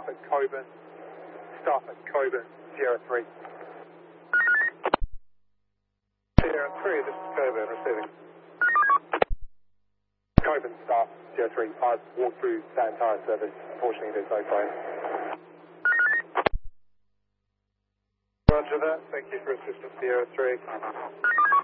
staff at Coburn, Sierra 3. Sierra 3, this is Coburn, receiving. Coburn staff, Sierra 3. I've walked through that entire service. Unfortunately, there's no phone. Roger that. Thank you for assistance, Sierra 3.